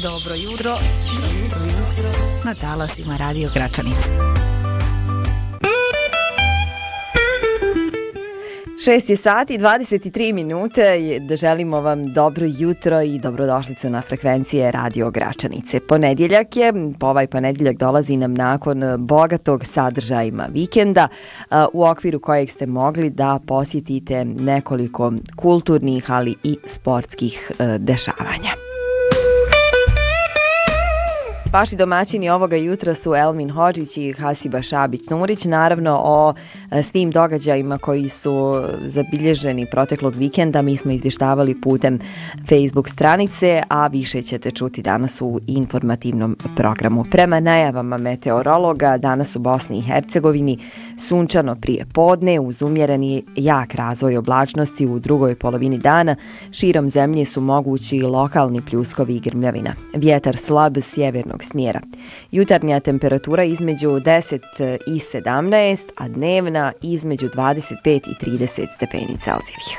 Dobro jutro. Na talasima Radio Gračanica. 6 sati i 23 minute. Želimo vam dobro jutro i dobrodošlicu na frekvencije Radio Gračanice. Ponedjeljak je, ovaj ponedjeljak dolazi nam nakon bogatog sadržajima vikenda u okviru kojeg ste mogli da posjetite nekoliko kulturnih, ali i sportskih dešavanja. Vaši domaćini ovoga jutra su Elmin Hodžić i Hasiba Šabić-Nurić. Naravno, o svim događajima koji su zabilježeni proteklog vikenda mi smo izvještavali putem Facebook stranice, a više ćete čuti danas u informativnom programu. Prema najavama meteorologa, danas u Bosni i Hercegovini sunčano prije podne uz umjereni jak razvoj oblačnosti u drugoj polovini dana. Širom zemlje su mogući lokalni pljuskovi i grmljavina. Vjetar slab sjevernog smjera. Jutarnja temperatura između 10 i 17, a dnevna između 25 i 30 stepeni Celzijevih.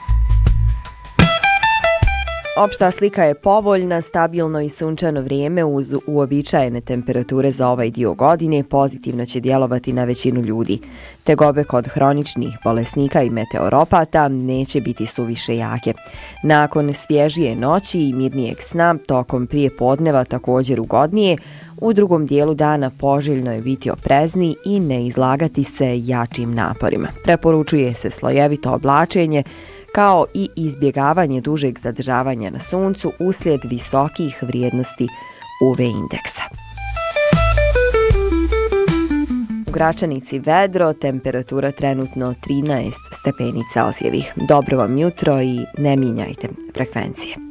Opšta slika je povoljna, stabilno i sunčano vrijeme uz uobičajene temperature za ovaj dio godine pozitivno će djelovati na većinu ljudi. Tegobe kod hroničnih bolesnika i meteoropata neće biti suviše jake. Nakon svježije noći i mirnijeg sna, tokom prije podneva također ugodnije, u drugom dijelu dana poželjno je biti oprezni i ne izlagati se jačim naporima. Preporučuje se slojevito oblačenje, kao i izbjegavanje dužeg zadržavanja na suncu uslijed visokih vrijednosti UV indeksa. U Gračanici vedro, temperatura trenutno 13 stepeni Celzijevih. Dobro vam jutro i ne mijenjajte frekvencije.